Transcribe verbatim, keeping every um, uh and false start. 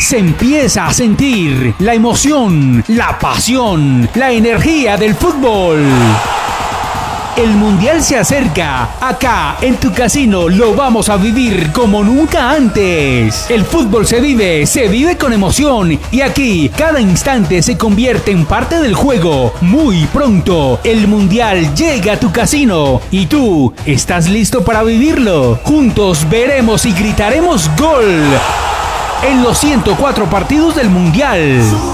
se empieza a sentir la emoción, la pasión, la energía del fútbol. El Mundial se acerca. Acá, en tu casino, lo vamos a vivir como nunca antes. El fútbol se vive, se vive con emoción. Y aquí, cada instante se convierte en parte del juego. Muy pronto, el Mundial llega a tu casino. ¿Y tú, estás listo para vivirlo? Juntos veremos y gritaremos ¡gol! En los ciento cuatro partidos del Mundial.